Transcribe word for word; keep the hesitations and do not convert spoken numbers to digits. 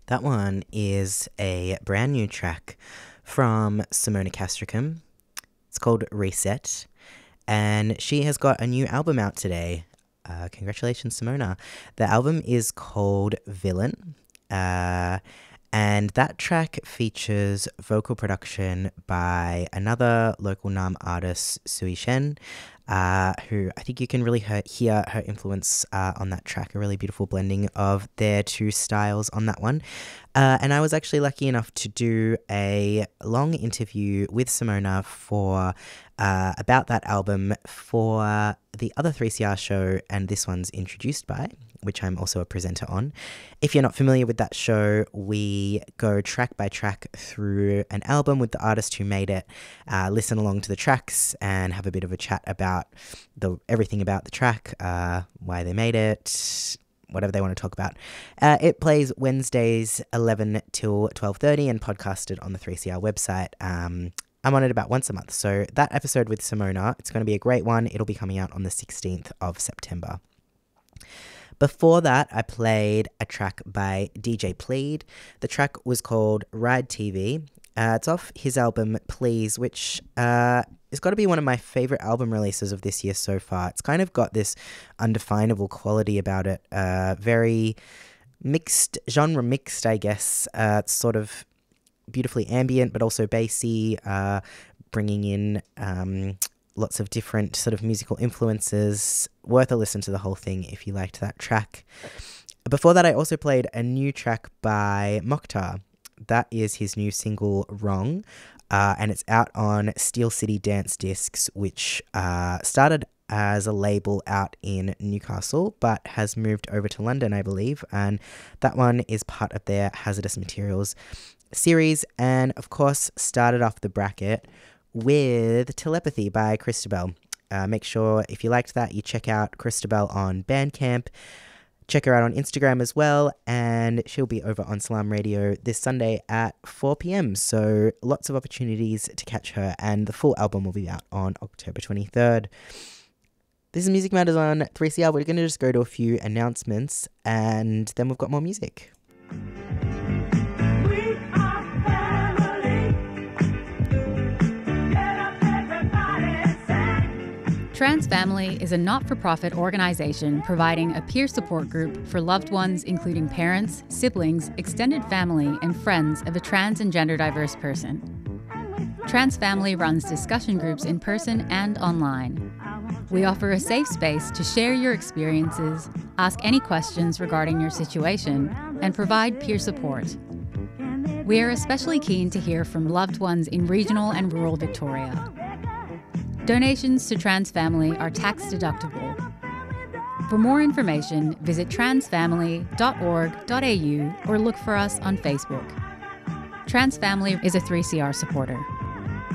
That one is a brand new track from Simona Castricum. It's called Reset, and she has got a new album out today. Uh, congratulations, Simona. The album is called Villain, uh, and that track features vocal production by another local Nam artist, Sui Shen, uh, who I think you can really hear, hear her influence uh, on that track, a really beautiful blending of their two styles on that one. Uh, and I was actually lucky enough to do a long interview with Simona for uh, about that album for the other three C R show, and this one's Introduced By, which I'm also a presenter on. If you're not familiar with that show, we go track by track through an album with the artist who made it, uh, listen along to the tracks and have a bit of a chat about the everything about the track, uh, why they made it, whatever they want to talk about. Uh, it plays Wednesdays eleven till twelve thirty and podcasted on the three C R website. Um, I'm on it about once a month. So that episode with Simona, it's going to be a great one. It'll be coming out on the sixteenth of September. Before that, I played a track by D J Plead. The track was called Ride T V. Uh, it's off his album Please, which uh, has got to be one of my favourite album releases of this year so far. It's kind of got this undefinable quality about it. Uh, very mixed, genre mixed, I guess. Uh, it's sort of beautifully ambient, but also bassy, uh, bringing in um, lots of different sort of musical influences. Worth a listen to the whole thing if you liked that track. Before that, I also played a new track by Mokhtar. That is his new single, Wrong, uh, and it's out on Steel City Dance Discs, which uh, started as a label out in Newcastle, but has moved over to London, I believe, and that one is part of their Hazardous Materials series, and of course started off the bracket with Telepathy by Christabel. Uh, make sure if you liked that, you check out Christabel on Bandcamp. Check her out on Instagram as well, and she'll be over on Salam Radio this Sunday at four p.m. So lots of opportunities to catch her, and the full album will be out on October twenty-third. This is Music Matters on three C R. We're going to just go to a few announcements, and then we've got more music. Trans Family is a not-for-profit organisation providing a peer support group for loved ones including parents, siblings, extended family and friends of a trans and gender diverse person. Trans Family runs discussion groups in person and online. We offer a safe space to share your experiences, ask any questions regarding your situation, and provide peer support. We are especially keen to hear from loved ones in regional and rural Victoria. Donations to Trans Family are tax deductible. For more information, visit transfamily dot org dot a u or look for us on Facebook. Trans Family is a three C R supporter.